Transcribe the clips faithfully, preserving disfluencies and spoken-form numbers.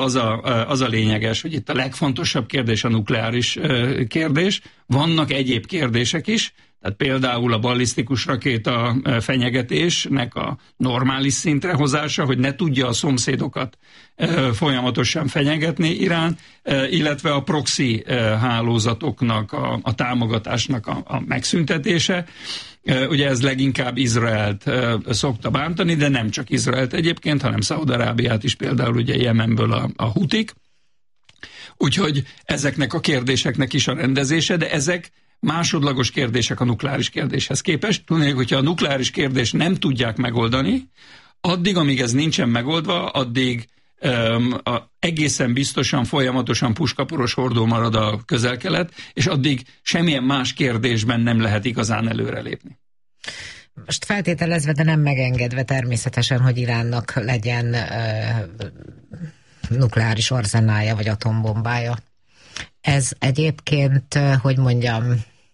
az a, az a lényeges, hogy itt a legfontosabb kérdés a nukleáris kérdés. Vannak egyéb kérdések is, tehát például a ballisztikus rakéta fenyegetésnek a normális szintre hozása, hogy ne tudja a szomszédokat folyamatosan fenyegetni Irán, illetve a proxy hálózatoknak, a, a támogatásnak a, a megszüntetése. Ugye ez leginkább Izraelt szokta bántani, de nem csak Izraelt egyébként, hanem Szaúd-Arábiát is, például ugye Jemenből a, a hutik. Úgyhogy ezeknek a kérdéseknek is a rendezése, de ezek másodlagos kérdések a nukleáris kérdéshez képest. Tudnék, hogyha a nukleáris kérdést nem tudják megoldani, addig, amíg ez nincsen megoldva, addig um, a, egészen biztosan, folyamatosan puskaporos hordó marad a Közel-Kelet, és addig semmilyen más kérdésben nem lehet igazán előrelépni. Most feltételezve, de nem megengedve természetesen, hogy Iránnak legyen uh, nukleáris arzenálja vagy atombombája. Ez egyébként, hogy mondjam,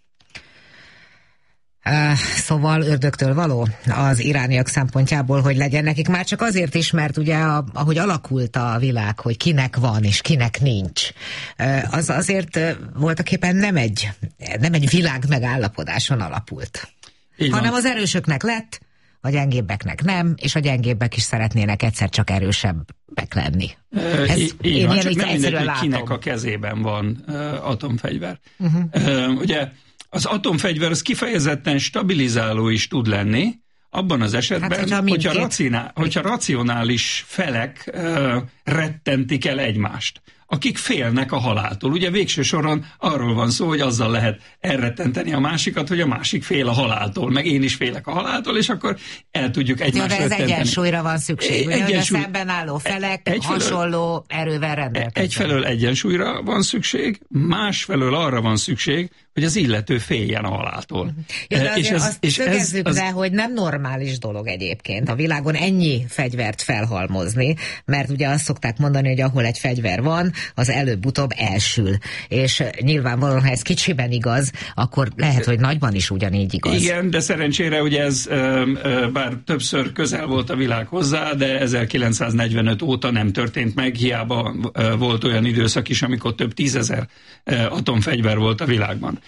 Uh, szóval ördögtől való az irániak szempontjából, hogy legyen nekik, már csak azért is, mert ugye a, ahogy alakult a világ, hogy kinek van és kinek nincs, uh, az azért uh, voltaképpen nem egy, nem egy világ megállapodáson alapult. Így hanem van. Az erősöknek lett, a gyengébbeknek nem, és a gyengébbek is szeretnének egyszer csak erősebbek lenni. Ez, így, így van, csak nem mindegy, hogy kinek a kezében van uh, atomfegyver. Uh-huh. Uh, ugye az atomfegyver az kifejezetten stabilizáló is tud lenni, abban az esetben, hát, hogyha, hogyha, racionál, hogyha racionális felek uh, rettentik el egymást, akik félnek a haláltól. Ugye végső soron arról van szó, hogy azzal lehet elrettenteni a másikat, hogy a másik fél a haláltól, meg én is félek a haláltól, és akkor el tudjuk egymást ja, de ez rettenteni. egyensúlyra van szükség, ugye, egyensúly... a szemben álló felek egyfelől, hasonló erővel rendelkeznek. Egyfelől egyensúlyra van szükség, másfelől arra van szükség, hogy az illető féljen a haláltól. Ja, de és ez, azt és szögezzük ez, le, az... hogy nem normális dolog egyébként a világon ennyi fegyvert felhalmozni, mert ugye azt szokták mondani, hogy ahol egy fegyver van, az előbb-utóbb elsül. És nyilvánvalóan, ha ez kicsiben igaz, akkor lehet, hogy nagyban is ugyanígy igaz. Igen, de szerencsére ugye ez bár többször közel volt a világ hozzá, de ezerkilencszáznegyvenöt óta nem történt meg, hiába volt olyan időszak is, amikor több tízezer atomfegyver volt a világban.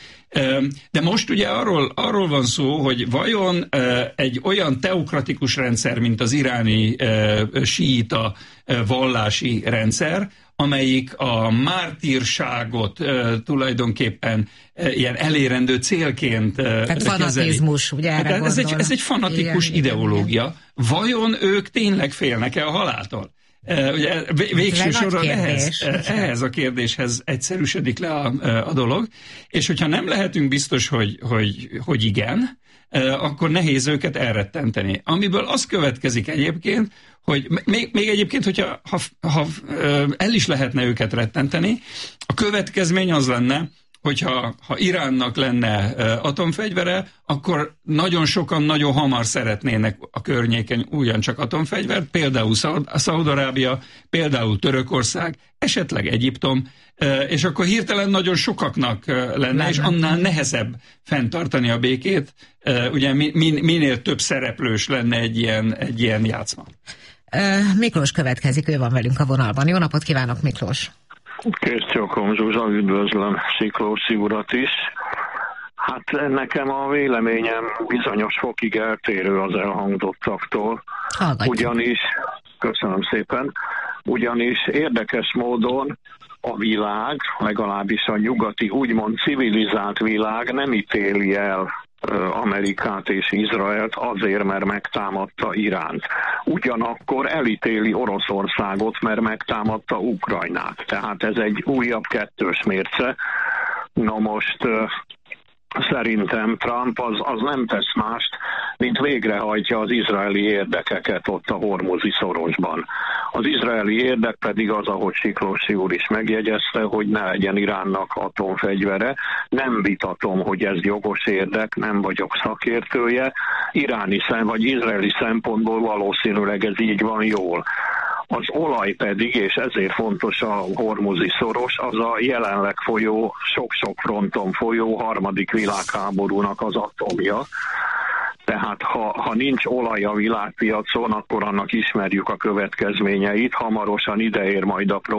De most ugye arról, arról van szó, hogy vajon egy olyan teokratikus rendszer, mint az iráni síita vallási rendszer, amelyik a mártírságot uh, tulajdonképpen uh, ilyen elérendő célként uh, Tehát fanatizmus, ugye erre ez egy, ez egy fanatikus igen, ideológia. Igen. Vajon ők tényleg félnek-e a haláltól? Uh, ugye végső soron ehhez, ehhez a kérdéshez egyszerűsödik le a, a dolog, és hogyha nem lehetünk biztos, hogy, hogy, hogy igen, uh, akkor nehéz őket elrettenteni. Amiből az következik egyébként, hogy még, még egyébként, hogyha ha, ha, el is lehetne őket rettenteni, a következmény az lenne, hogyha ha Iránnak lenne atomfegyvere, akkor nagyon sokan nagyon hamar szeretnének a környéken ugyancsak atomfegyvert, például Szaúd-Arábia, például Törökország, esetleg Egyiptom, és akkor hirtelen nagyon sokaknak lenne, lenne. És annál nehezebb fenntartani a békét, ugye min, minél több szereplős lenne egy ilyen, egy ilyen játszma. Miklós következik, ő van velünk a vonalban. Jó napot kívánok, Miklós! Készcsokom, Zsuzsa, üdvözlöm Siklósi urat is. Hát nekem a véleményem bizonyos fokig eltérő az elhangzottaktól. Hallgatjuk. Ugyanis, köszönöm szépen, ugyanis érdekes módon a világ, legalábbis a nyugati, úgymond civilizált világ nem ítéli el Amerikát és Izraelt azért, mert megtámadta Iránt. Ugyanakkor elítéli Oroszországot, mert megtámadta Ukrajnát. Tehát ez egy újabb kettős mérce. Na most szerintem Trump az, az nem tesz mást, mint végrehajtja az izraeli érdekeket ott a Hormuzi szorosban. Az izraeli érdek pedig az, ahogy Siklósi úr is megjegyezte, hogy ne legyen Iránnak atomfegyvere. Nem vitatom, hogy ez jogos érdek, nem vagyok szakértője. Iráni szem, vagy izraeli szempontból valószínűleg ez így van jól. Az olaj pedig, és ezért fontos a Hormuzi szoros, az a jelenleg folyó, sok-sok fronton folyó harmadik világháborúnak az atomja. Tehát ha, ha nincs olaj a világpiacon, akkor annak ismerjük a következményeit. Hamarosan ideér majd a